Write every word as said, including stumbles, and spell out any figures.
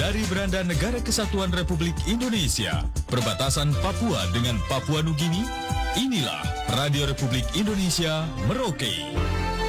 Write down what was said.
Dari beranda Negara Kesatuan Republik Indonesia, perbatasan Papua dengan Papua Nugini, inilah Radio Republik Indonesia Merauke.